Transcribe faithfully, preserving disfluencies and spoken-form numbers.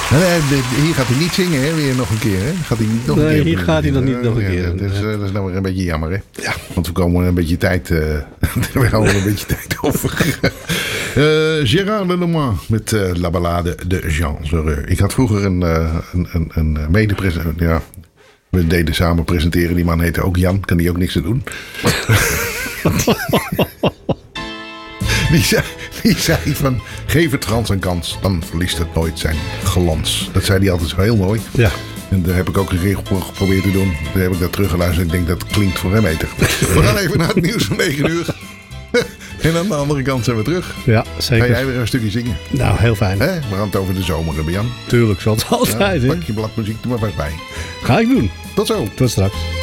Nee, hier gaat hij niet zingen, hè? Weer nog een keer, hè? Gaat hij niet nog nee, een keer? hier gaat hij nog niet nog een keer. Ja, dat, is, dat is nou weer een beetje jammer, hè? Ja. Want we komen een beetje tijd... Uh, we gaan er een beetje tijd over. uh, Gérard Lenormand met uh, La Ballade de Jean Zoreur. Ik had vroeger een, uh, een, een, een mede-presentator... Ja, we deden samen presenteren. Die man heette ook Jan. Kan die ook niks te doen. Die zei, die zei van, geef het Frans een kans, dan verliest het nooit zijn glans. Dat zei hij altijd zo heel mooi. Ja. En daar heb ik ook een keer geprobeerd te doen. Daar heb ik dat teruggeluisterd. Ik denk, dat klinkt voor hem beter. We gaan even naar het nieuws van negen uur. En aan de andere kant zijn we terug. Ja, zeker. Ga jij weer een stukje zingen? Nou, heel fijn. He? We gaan het over de zomer hebben, Jan. Tuurlijk, zoals altijd. Ja, pak je bladmuziek er maar vast bij. Ga ik doen. Tot zo. Tot straks.